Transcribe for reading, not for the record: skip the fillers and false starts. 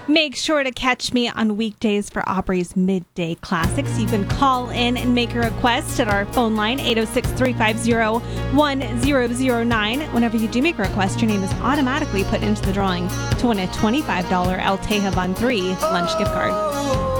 Make sure to catch me on weekdays for Aubrey's Midday Classics. You can call in and make a request at our phone line, 806-350-1009. Whenever you do make a request, your name is automatically put into the drawing to win a $25 El Teja Von 3 lunch gift card.